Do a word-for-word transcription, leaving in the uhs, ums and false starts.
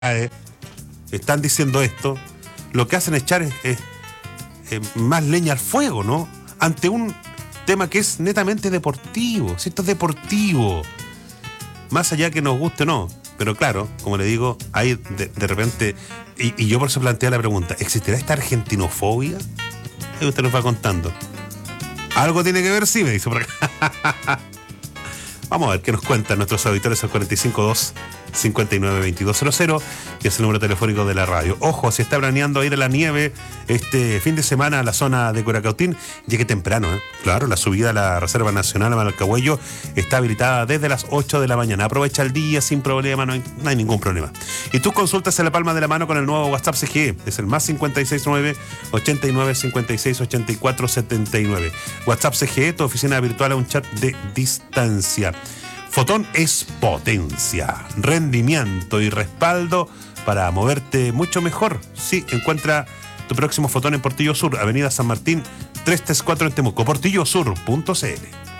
están diciendo esto, lo que hacen es echar es, es, es más leña al fuego, ¿no? Ante un tema que es netamente deportivo. Si esto es deportivo, más allá que nos guste o no. Pero claro, como le digo, hay de, de repente, y, y yo por eso planteé la pregunta, ¿existirá esta argentinofobia? Ahí usted nos va contando. Algo tiene que ver, sí, me dice por acá. Vamos a ver qué nos cuentan nuestros auditores al cuatro cinco dos, cinco nueve, veintidós cero cero, que es el número telefónico de la radio. Ojo, si está planeando ir a la nieve este fin de semana a la zona de Curacautín, llegue temprano, ¿eh? Claro, la subida a la Reserva Nacional a Malcahuello está habilitada desde las ocho de la mañana. Aprovecha el día sin problema, no hay, no hay ningún problema. Y tus consultas en la palma de la mano con el nuevo WhatsApp C G E, es el más cinco seis nueve, ochenta y nueve, cincuenta y seis, ochenta y cuatro, setenta y nueve. WhatsApp C G E, tu oficina virtual a un chat de distancia. Fotón es potencia, rendimiento y respaldo para moverte mucho mejor. Sí, encuentra tu próximo Fotón en Portillo Sur, Avenida San Martín trescientos treinta y cuatro en Temuco, portillo sur punto c l.